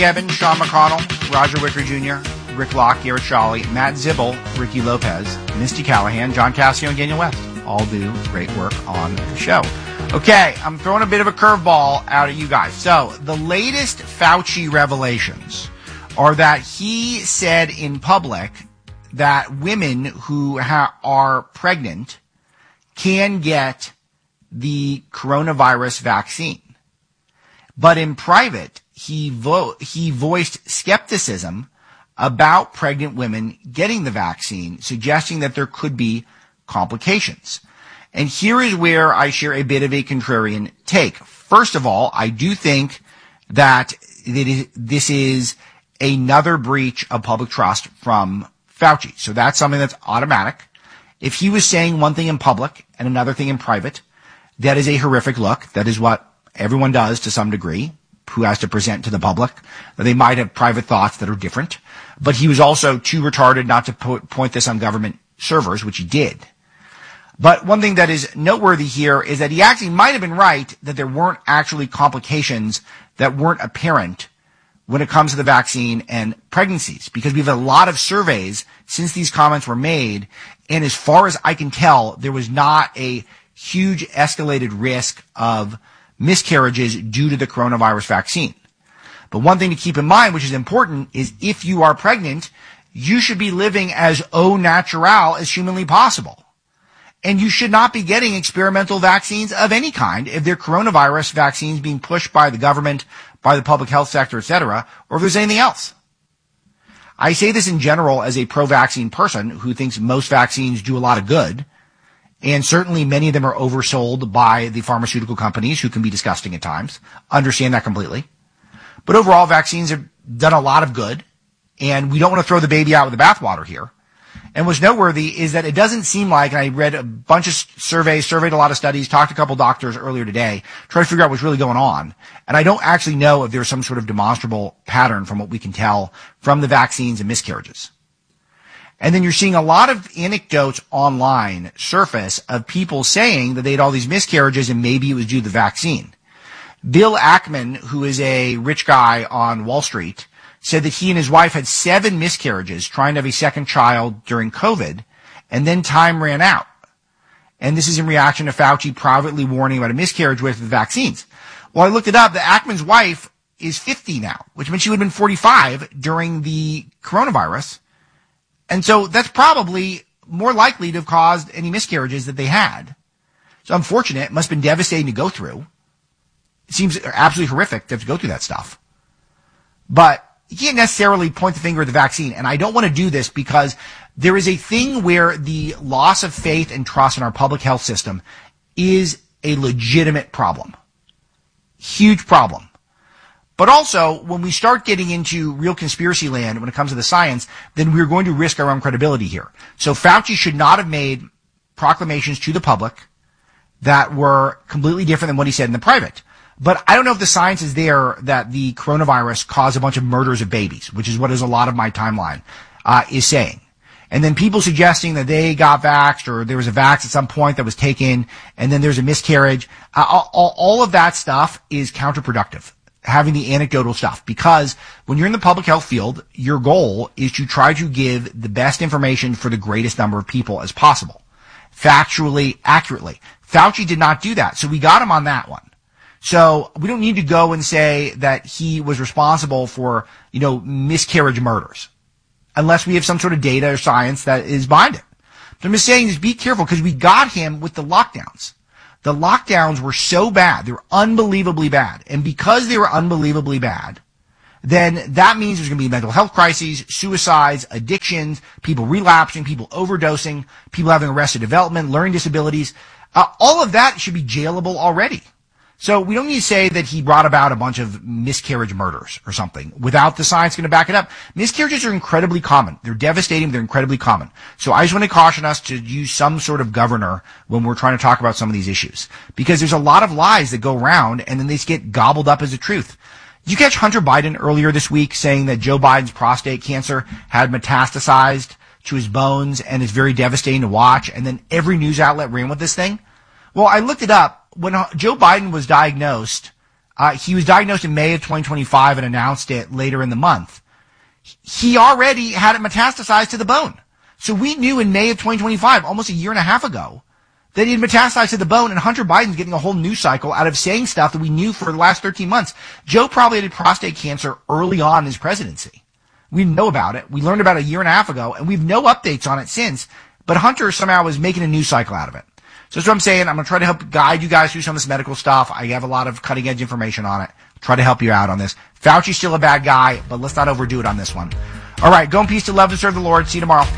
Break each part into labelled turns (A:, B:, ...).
A: Evans, Sean McConnell, Roger Wicker Jr., Rick Locke, Garrett Shawley, Matt Zibble, Ricky Lopez, Misty Callahan, John Cassio, and Daniel West all do great work on the show. Okay, I'm throwing a bit of a curveball out at you guys. So, the latest Fauci revelations are that he said in public that women who are pregnant can get the coronavirus vaccine. But in private, he voiced skepticism about pregnant women getting the vaccine, suggesting that there could be complications. And here is where I share a bit of a contrarian take. First of all, I do think that this is another breach of public trust from Fauci. So that's something that's automatic. If he was saying one thing in public and another thing in private, that is a horrific look. That is what everyone does to some degree, who has to present to the public, that they might have private thoughts that are different. But he was also too retarded not to point this on government servers, which he did. But one thing that is noteworthy here is that he actually might have been right that there weren't actually complications that weren't apparent when it comes to the vaccine and pregnancies, because we've had a lot of surveys since these comments were made, and as far as I can tell, there was not a huge escalated risk of miscarriages due to the coronavirus vaccine. But one thing to keep in mind, which is important, is if you are pregnant, you should be living as au naturel as humanly possible. And you should not be getting experimental vaccines of any kind if they're coronavirus vaccines being pushed by the government, by the public health sector, etc., or if there's anything else. I say this in general as a pro-vaccine person who thinks most vaccines do a lot of good, and certainly many of them are oversold by the pharmaceutical companies who can be disgusting at times. Understand that completely. But overall, vaccines have done a lot of good, and we don't want to throw the baby out with the bathwater here. And what's noteworthy is that it doesn't seem like, and I read a bunch of surveys, surveyed a lot of studies, talked to a couple doctors earlier today, trying to figure out what's really going on. And I don't actually know if there's some sort of demonstrable pattern from what we can tell from the vaccines and miscarriages. And then you're seeing a lot of anecdotes online surface of people saying that they had all these miscarriages and maybe it was due to the vaccine. Bill Ackman, who is a rich guy on Wall Street, said that he and his wife had 7 miscarriages trying to have a second child during COVID, and then time ran out. And this is in reaction to Fauci privately warning about a miscarriage with the vaccines. Well, I looked it up. The Ackman's wife is 50 now, which means she would have been 45 during the coronavirus. And so that's probably more likely to have caused any miscarriages that they had. So unfortunate. It must have been devastating to go through. It seems absolutely horrific to have to go through that stuff. But you can't necessarily point the finger at the vaccine. And I don't want to do this because there is a thing where the loss of faith and trust in our public health system is a legitimate problem. Huge problem. But also, when we start getting into real conspiracy land when it comes to the science, then we're going to risk our own credibility here. So Fauci should not have made proclamations to the public that were completely different than what he said in the private. But I don't know if the science is there that the coronavirus caused a bunch of murders of babies, which is what is a lot of my timeline is saying. And then people suggesting that they got vaxxed or there was a vax at some point that was taken and then there's a miscarriage. All of that stuff is counterproductive, having the anecdotal stuff, because when you're in the public health field, your goal is to try to give the best information for the greatest number of people as possible, factually, accurately. Fauci did not do that, so we got him on that one. So we don't need to go and say that he was responsible for, miscarriage murders, unless we have some sort of data or science that is behind it. But I'm just saying is be careful, because we got him with the lockdowns. The lockdowns were so bad. They were unbelievably bad. And because they were unbelievably bad, then that means there's going to be mental health crises, suicides, addictions, people relapsing, people overdosing, people having arrested development, learning disabilities. All of that should be jailable already. So we don't need to say that he brought about a bunch of miscarriage murders or something without the science going to back it up. Miscarriages are incredibly common. They're devastating. They're incredibly common. So I just want to caution us to use some sort of governor when we're trying to talk about some of these issues, because there's a lot of lies that go around and then they just get gobbled up as the truth. Did you catch Hunter Biden earlier this week saying that Joe Biden's prostate cancer had metastasized to his bones and is very devastating to watch? And then every news outlet ran with this thing. Well, I looked it up. When Joe Biden was diagnosed He was diagnosed in May of 2025 and announced it later in the month. He already had it metastasized to the bone. So we knew in May of 2025, almost a year and a half ago, that he had metastasized to the bone, and Hunter Biden's getting a whole news cycle out of saying stuff that we knew for the last 13 months. Joe probably had prostate cancer early on in his presidency. We didn't know about it. We learned about it a year and a half ago, and we've no updates on it since. But Hunter somehow was making a news cycle out of it. So that's what I'm saying. I'm going to try to help guide you guys through some of this medical stuff. I have a lot of cutting-edge information on it. Try to help you out on this. Fauci's still a bad guy, but let's not overdo it on this one. All right, go in peace to love and serve the Lord. See you tomorrow.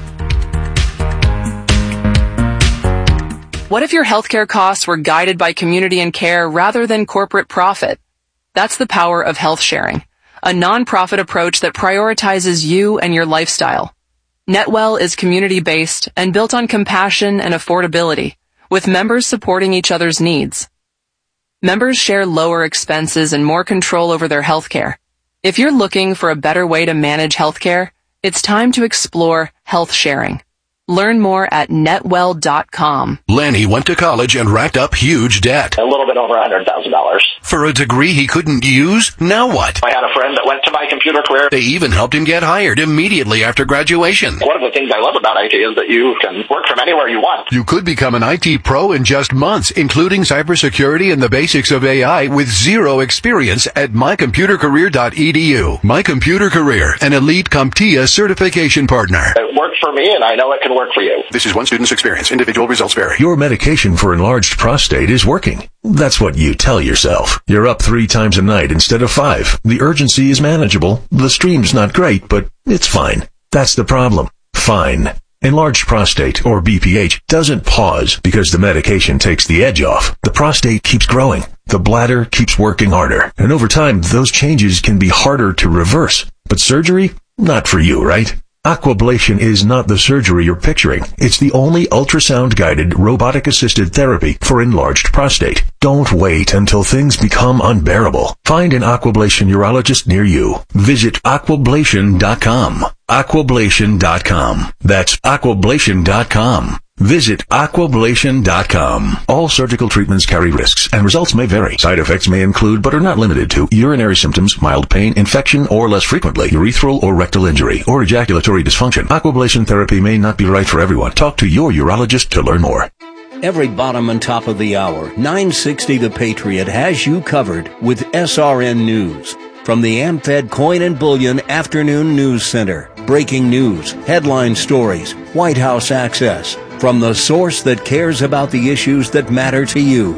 B: What if your healthcare costs were guided by community and care rather than corporate profit? That's the power of health sharing, a nonprofit approach that prioritizes you and your lifestyle. NetWell is community-based and built on compassion and affordability, with members supporting each other's needs. Members share lower expenses and more control over their healthcare. If you're looking for a better way to manage healthcare, it's time to explore health sharing. Learn more at netwell.com.
C: Lanny went to college and racked up huge debt.
D: A little bit over $100,000.
C: For a degree he couldn't use? Now what?
D: I had a friend that went to My Computer Career.
C: They even helped him get hired immediately after graduation.
D: One of the things I love about IT is that you can work from anywhere you want.
C: You could become an IT pro in just months, including cybersecurity and the basics of AI with zero experience at mycomputercareer.edu. My Computer Career, an elite CompTIA certification partner.
D: It worked for me, and I know it can work for you.
C: This is one student's experience. Individual results vary.
E: Your medication for enlarged prostate is working. That's what you tell yourself. You're up 3 times a night instead of 5. The urgency is manageable. The stream's not great, but it's fine. That's the problem. Fine. Enlarged prostate, or BPH, doesn't pause because the medication takes the edge off. The prostate keeps growing. The bladder keeps working harder. And over time, those changes can be harder to reverse. But surgery? Not for you, right? Aquablation is not the surgery you're picturing. It's the only ultrasound-guided, robotic-assisted therapy for enlarged prostate. Don't wait until things become unbearable. Find an Aquablation urologist near you. Visit aquablation.com. Aquablation.com. That's aquablation.com. Visit aquablation.com. All surgical treatments carry risks, and results may vary. Side effects may include, but are not limited to, urinary symptoms, mild pain, infection, or less frequently, urethral or rectal injury, or ejaculatory dysfunction. Aquablation therapy may not be right for everyone. Talk to your urologist to learn more.
F: Every bottom and top of the hour, 960 The Patriot has you covered with SRN News. From the AmFed Coin and Bullion Afternoon News Center. Breaking news, headline stories, White House access. From the source that cares about the issues that matter to you.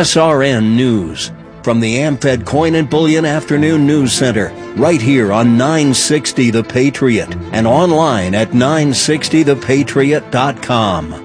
F: SRN News. From the AmFed Coin and Bullion Afternoon News Center. Right here on 960 The Patriot. And online at 960thepatriot.com.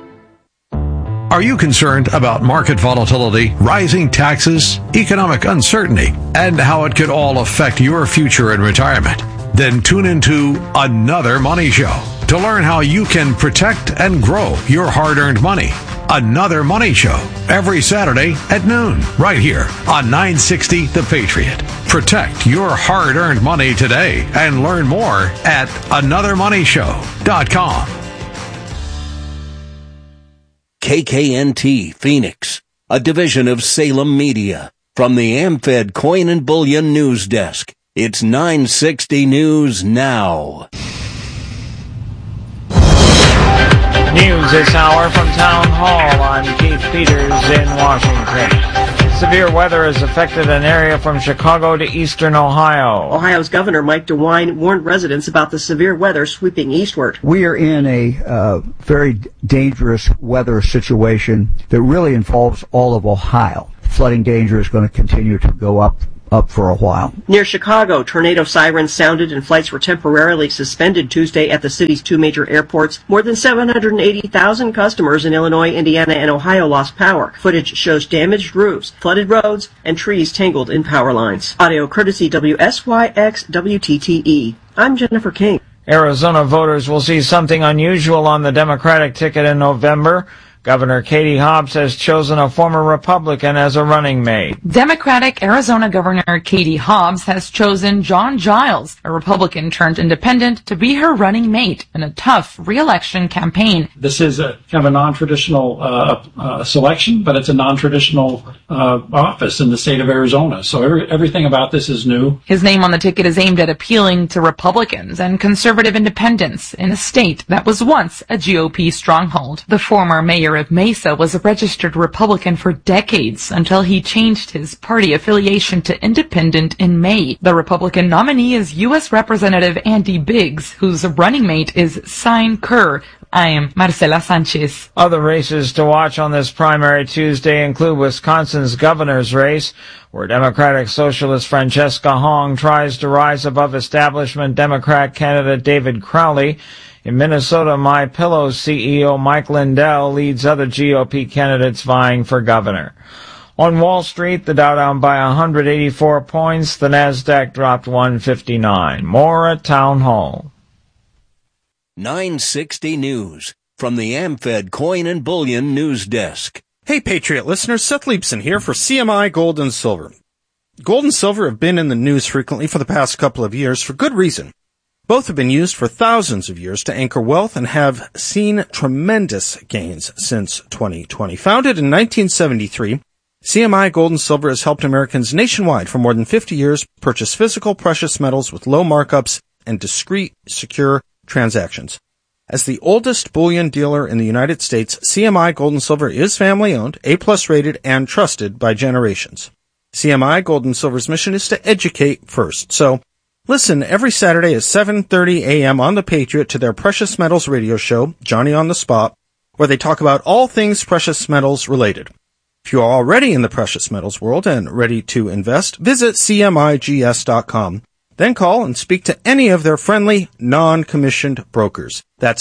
G: Are you concerned about market volatility, rising taxes, economic uncertainty, and how it could all affect your future in retirement? Then tune into Another Money Show to learn how you can protect and grow your hard-earned money. Another Money Show, every Saturday at noon, right here on 960 The Patriot. Protect your hard-earned money today and learn more at anothermoneyshow.com.
F: KKNT Phoenix, a division of Salem Media. From the AmFed Coin and Bullion News Desk, it's 960 News Now.
H: News this hour from Town Hall. I'm Keith Peters in Washington. Severe weather has affected an area from Chicago to eastern Ohio.
I: Ohio's Governor Mike DeWine warned residents about the severe weather sweeping eastward.
J: We are in a very dangerous weather situation that really involves all of Ohio. Flooding danger is going to continue to go up for a while.
I: Near Chicago, tornado sirens sounded and flights were temporarily suspended Tuesday at the city's 2 major airports. More than 780,000 customers in Illinois, Indiana, and Ohio lost power. Footage shows damaged roofs, flooded roads, and trees tangled in power lines. Audio courtesy WSYX WTTE. I'm Jennifer King.
H: Arizona voters will see something unusual on the Democratic ticket in November. Governor Katie Hobbs has chosen a former Republican as a running mate.
K: Democratic Arizona Governor Katie Hobbs has chosen John Giles, a Republican turned independent, to be her running mate in a tough re-election campaign.
L: This is a kind of a non-traditional selection, but it's a non-traditional office in the state of Arizona. So everything about this is new.
K: His name on the ticket is aimed at appealing to Republicans and conservative independents in a state that was once a GOP stronghold. The former mayor of Mesa was a registered Republican for decades until he changed his party affiliation to independent in May. The Republican nominee is U.S. Representative Andy Biggs, whose running mate is Sine Kerr. I am Marcela Sanchez.
H: Other races to watch on this primary Tuesday include Wisconsin's governor's race, where Democratic Socialist Francesca Hong tries to rise above establishment Democrat candidate David Crowley. In Minnesota, MyPillow's CEO Mike Lindell leads other GOP candidates vying for governor. On Wall Street, the Dow down by 184 points, the Nasdaq dropped 159. More at Town Hall.
F: 960 News from the AmFed Coin and Bullion News Desk.
M: Hey, Patriot listeners, Seth Leibson here for CMI Gold and Silver. Gold and silver have been in the news frequently for the past couple of years for good reason. Both have been used for thousands of years to anchor wealth and have seen tremendous gains since 2020. Founded in 1973, CMI Gold and Silver has helped Americans nationwide for more than 50 years purchase physical precious metals with low markups and discreet, secure transactions. As the oldest bullion dealer in the United States, CMI Gold and Silver is family-owned, A+ rated, and trusted by generations. CMI Gold and Silver's mission is to educate first. So, listen every Saturday at 7:30 a.m. on The Patriot to their Precious Metals radio show, Johnny on the Spot, where they talk about all things precious metals related. If you are already in the precious metals world and ready to invest, visit CMIGS.com. Then call and speak to any of their friendly, non-commissioned brokers. That's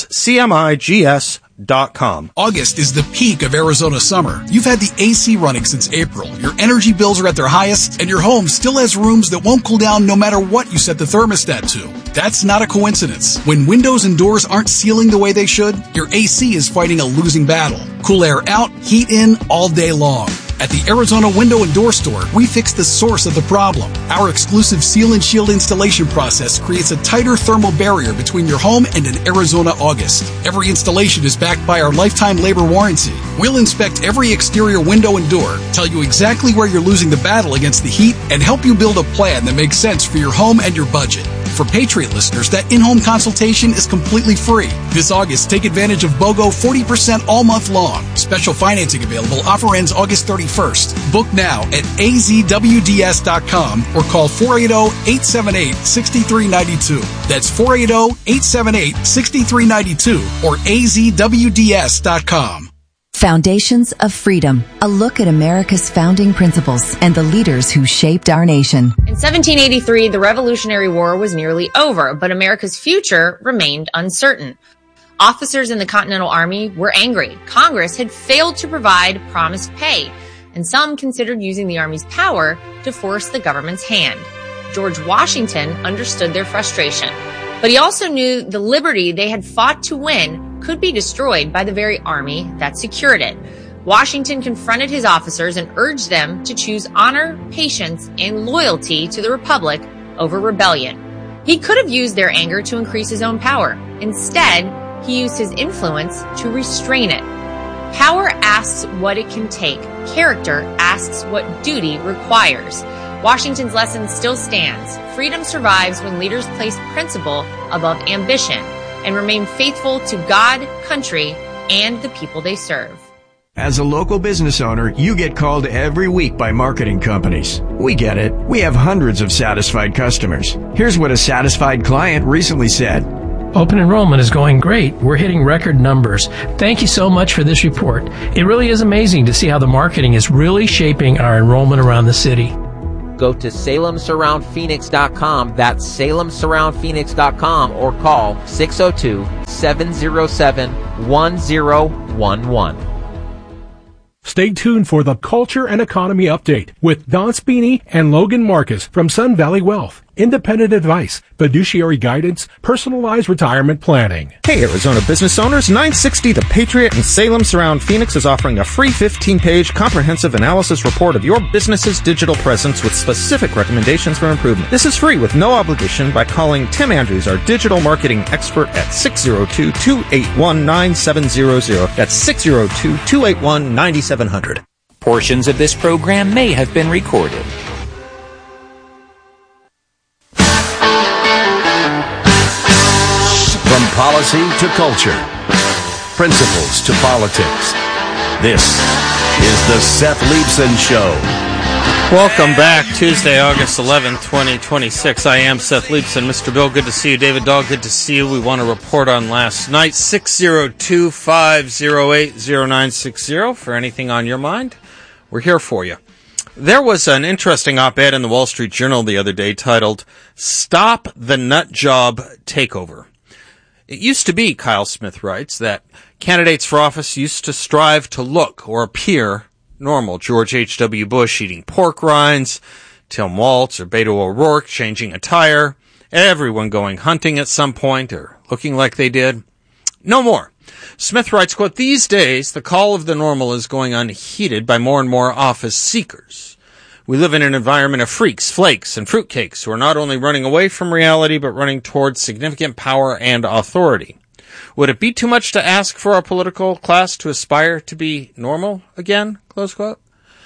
M: CMIGS.com.
N: August is the peak of Arizona summer. You've had the AC running since April. Your energy bills are at their highest, and your home still has rooms that won't cool down no matter what you set the thermostat to. That's not a coincidence. When windows and doors aren't sealing the way they should, your AC is fighting a losing battle. Cool air out, heat in all day long. At the Arizona Window and Door Store, we fix the source of the problem. Our exclusive Seal and Shield installation process creates a tighter thermal barrier between your home and an Arizona August. Every installation is backed by our lifetime labor warranty. We'll inspect every exterior window and door, tell you exactly where you're losing the battle against the heat, and help you build a plan that makes sense for your home and your budget. For Patriot listeners, that in-home consultation is completely free. This August, take advantage of BOGO 40% all month long. Special financing available. Offer ends August 31st. Book now at azwds.com or call 480-878-6392. That's 480-878-6392 or azwds.com.
O: Foundations of Freedom, a look at America's founding principles and the leaders who shaped our nation.
P: In 1783, the Revolutionary War was nearly over, but America's future remained uncertain. Officers in the Continental Army were angry. Congress had failed to provide promised pay, and some considered using the Army's power to force the government's hand. George Washington understood their frustration, but he also knew the liberty they had fought to win could be destroyed by the very army that secured it. Washington confronted his officers and urged them to choose honor, patience, and loyalty to the Republic over rebellion. He could have used their anger to increase his own power. Instead, he used his influence to restrain it. Power asks what it can take. Character asks what duty requires. Washington's lesson still stands. Freedom survives when leaders place principle above ambition and remain faithful to God, country, and the people they serve.
Q: As a local business owner, you get called every week by marketing companies. We get it. We have hundreds of satisfied customers. Here's what a satisfied client recently said.
R: Open enrollment is going great. We're hitting record numbers. Thank you so much for this report. It really is amazing to see how the marketing is really shaping our enrollment around the city.
S: Go to SalemSurroundPhoenix.com. That's SalemSurroundPhoenix.com or call 602-707-1011.
T: Stay tuned for the Culture and Economy Update with Don Spini and Logan Marcus from Sun Valley Wealth. Independent advice, fiduciary guidance, personalized retirement planning.
M: Hey, Arizona business owners, 960 The Patriot in Salem Surround Phoenix is offering a free 15-page comprehensive analysis report of your business's digital presence with specific recommendations for improvement. This is free with no obligation by calling Tim Andrews, our digital marketing expert, at 602-281-9700. That's 602-281-9700.
U: Portions of this program may have been recorded.
C: From policy to culture, principles to politics, this is the Seth Leibsohn Show.
M: Welcome back, Tuesday, August 11th, 2026. I am Seth Leibsohn. Mr. Bill, good to see you. David Dahl, good to see you. We want to report on last night, 602-508-0960 for anything on your mind. We're here for you. There was an interesting op-ed in the Wall Street Journal the other day titled, Stop the Nut Job Takeover. It used to be, Kyle Smith writes, that candidates for office used to strive to look or appear normal. George H.W. Bush eating pork rinds, Tim Walz or Beto O'Rourke changing attire, everyone going hunting at some point or looking like they did. No more. Smith writes, quote, these days, the call of the normal is going unheeded by more and more office seekers. We live in an environment of freaks, flakes, and fruitcakes who are not only running away from reality, but running towards significant power and authority. Would it be too much to ask for our political class to aspire to be normal again? Close quote.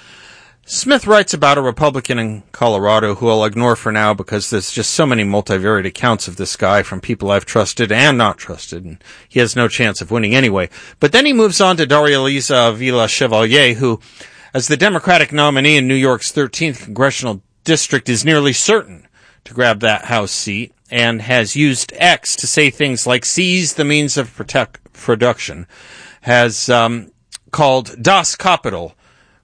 M: Smith writes about a Republican in Colorado who I'll ignore for now because there's just so many multivariate accounts of this guy from people I've trusted and not trusted, and he has no chance of winning anyway. But then he moves on to Daria Lisa Avila Chevalier, who, as the Democratic nominee in New York's 13th congressional district, is nearly certain to grab that House seat and has used X to say things like seize the means of production, has called Das Kapital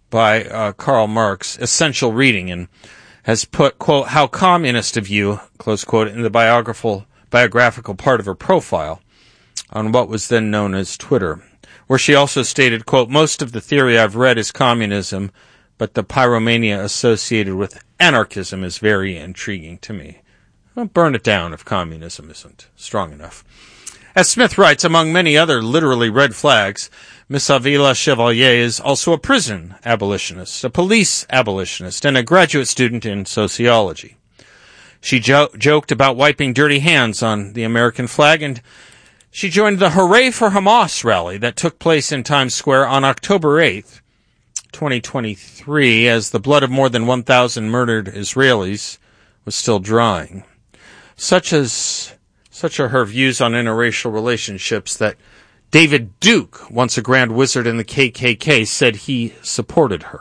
M: by Karl Marx essential reading, and has put, quote, how communist of you, close quote, in the biographical part of her profile on what was then known as Twitter, where she also stated, quote, most of the theory I've read is communism, but the pyromania associated with anarchism is very intriguing to me. Well, burn it down if communism isn't strong enough. As Smith writes, among many other literally red flags, Miss Avila Chevalier is also a prison abolitionist, a police abolitionist, and a graduate student in sociology. She joked about wiping dirty hands on the American flag, and she joined the Hooray for Hamas rally that took place in Times Square on October 8th, 2023, as the blood of more than 1,000 murdered Israelis was still drying. Such are her views on interracial relationships that David Duke, once a grand wizard in the KKK, said he supported her.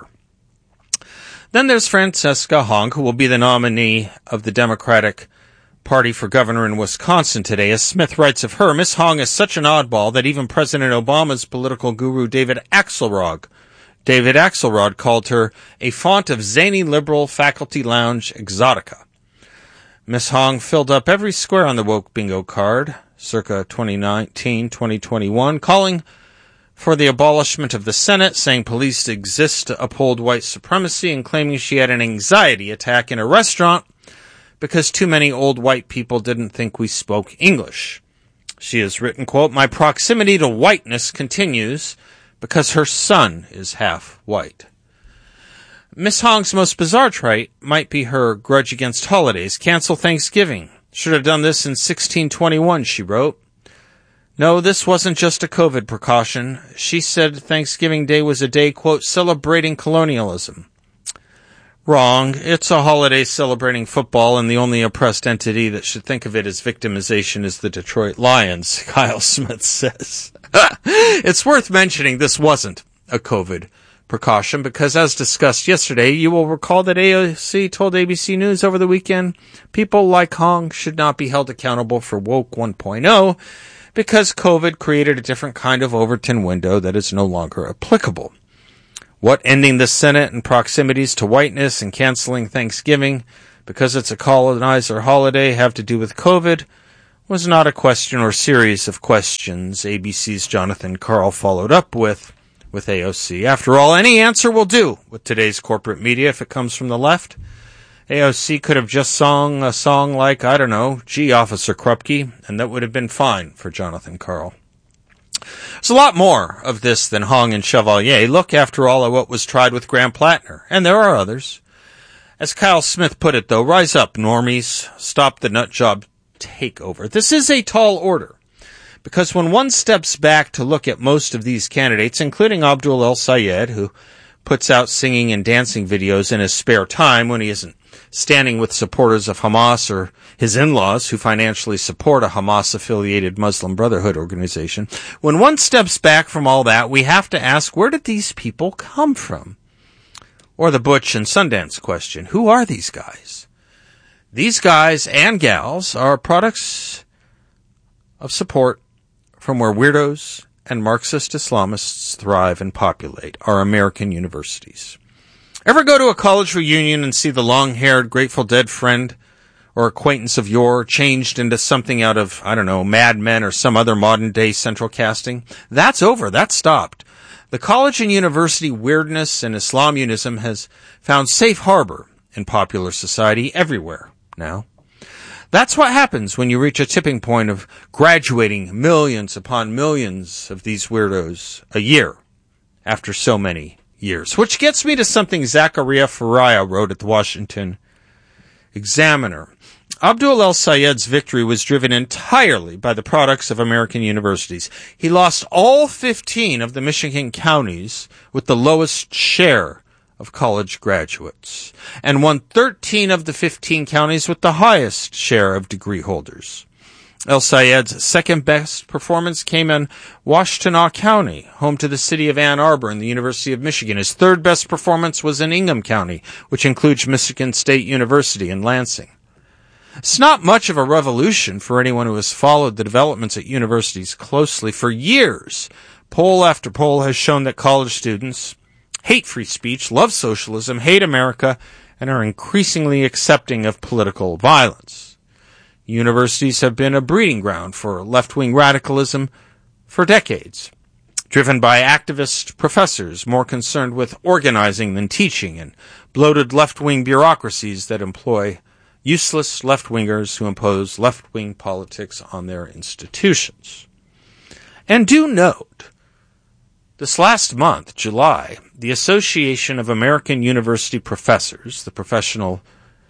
M: Then there's Francesca Hong, who will be the nominee of the Democratic Party for governor in Wisconsin today. As Smith writes of her, Miss Hong is such an oddball that even President Obama's political guru David Axelrod called her a font of zany liberal faculty lounge exotica. Miss Hong filled up every square on the woke bingo card, circa 2019-2021, calling for the abolishment of the Senate, saying police exist to uphold white supremacy, and claiming she had an anxiety attack in a restaurant because too many old white people didn't think we spoke English. She has written, quote, my proximity to whiteness continues because her son is half white. Miss Hong's most bizarre trait might be her grudge against holidays. Cancel Thanksgiving. Should have done this in 1621, she wrote. No, this wasn't just a COVID precaution. She said Thanksgiving Day was a day, quote, celebrating colonialism. Wrong. It's a holiday celebrating football, and the only oppressed entity that should think of it as victimization is the Detroit Lions, Kyle Smith says. It's worth mentioning this wasn't a COVID precaution because, as discussed yesterday, you will recall that AOC told ABC News over the weekend people like Hong should not be held accountable for Woke 1.0 because COVID created a different kind of Overton window that is no longer applicable. What ending the Senate and proximities to whiteness and canceling Thanksgiving because it's a colonizer holiday have to do with COVID was not a question or series of questions ABC's Jonathan Karl followed up with AOC. After all, any answer will do with today's corporate media if it comes from the left. AOC could have just sung a song like, I don't know, Gee, Officer Krupke, and that would have been fine for Jonathan Karl. There's a lot more of this than Hong and Chevalier. Look, after all, at what was tried with Graham Plattner, and there are others. As Kyle Smith put it, though, rise up, normies. Stop the nutjob takeover. This is a tall order, because when one steps back to look at most of these candidates, including Abdul El Sayed, who puts out singing and dancing videos in his spare time when he isn't standing with supporters of Hamas or his in-laws who financially support a Hamas-affiliated Muslim Brotherhood organization, when one steps back from all that, we have to ask, where did these people come from? Or the Butch and Sundance question, who are these guys? These guys and gals are products of support from where weirdos and Marxist Islamists thrive and populate, our American universities. Ever go to a college reunion and see the long-haired Grateful Dead friend or acquaintance of yore changed into something out of, I don't know, Mad Men or some other modern-day central casting? That's over. That's stopped. The college and university weirdness and Islamunism has found safe harbor in popular society everywhere now. That's what happens when you reach a tipping point of graduating millions upon millions of these weirdos a year after so many years. Which gets me to something Zachariah Faria wrote at the Washington Examiner. Abdul El Sayed's victory was driven entirely by the products of American universities. He lost all 15 of the Michigan counties with the lowest share of college graduates, and won 13 of the 15 counties with the highest share of degree holders. El Sayed's second best performance came in Washtenaw County, home to the city of Ann Arbor and the University of Michigan. His third best performance was in Ingham County, which includes Michigan State University in Lansing. It's not much of a revolution for anyone who has followed the developments at universities closely. For years, poll after poll has shown that college students hate free speech, love socialism, hate America, and are increasingly accepting of political violence. Universities have been a breeding ground for left-wing radicalism for decades, driven by activist professors more concerned with organizing than teaching, and bloated left-wing bureaucracies that employ useless left-wingers who impose left-wing politics on their institutions. And do note, this last month, July, the Association of American University Professors, the professional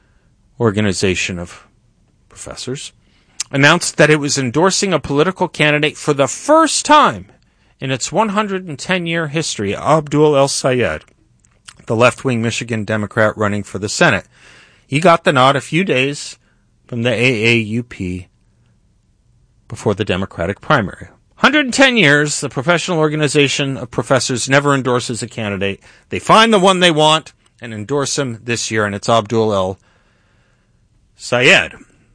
M: organization of professors, announced that it was endorsing a political candidate for the first time in its 110-year history, Abdul El Sayed, the left-wing Michigan Democrat running for the Senate. He got the nod a few days from the AAUP before the Democratic primary. 110 years, the professional organization of professors never endorses a candidate. They find the one they want and endorse him this year, and it's Abdul El Sayed.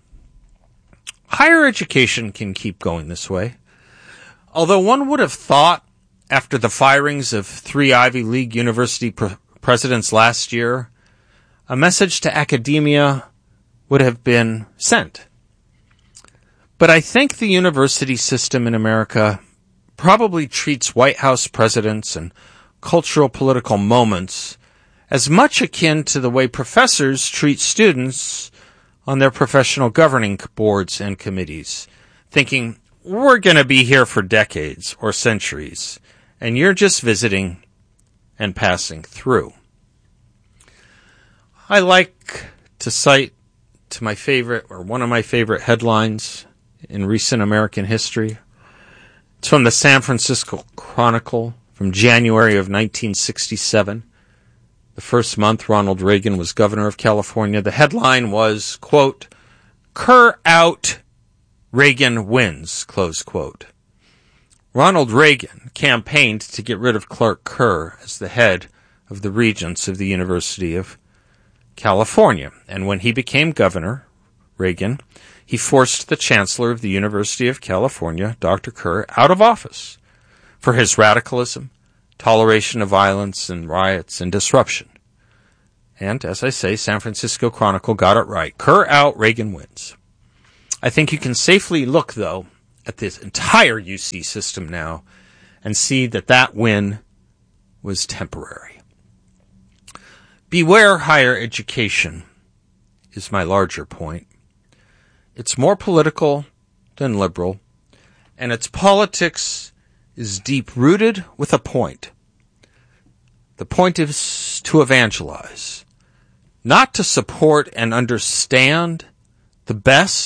M: Higher education can keep going this way. Although one would have thought, after the firings of 3 Ivy League university presidents last year, a message to academia would have been sent. But I think the university system in America probably treats White House presidents and cultural political moments as much akin to the way professors treat students on their professional governing boards and committees, thinking, we're going to be here for decades or centuries, and you're just visiting and passing through. I like to cite to my favorite, or one of my favorite headlines in recent American history. It's from the San Francisco Chronicle from January of 1967. The first month Ronald Reagan was governor of California. The headline was, quote, "Kerr out, Reagan wins," close quote. Ronald Reagan campaigned to get rid of Clark Kerr as the head of the Regents of the University of California. And when he became governor, Reagan, he forced the chancellor of the University of California, Dr. Kerr, out of office for his radicalism, toleration of violence and riots and disruption. And, as I say, San Francisco Chronicle got it right. Kerr out, Reagan wins. I think you can safely look, though, at this entire UC system now and see that that win was temporary. Beware higher education is my larger point. It's more political than liberal, and its politics is deep-rooted with a point. The point is to evangelize, not to support and understand the best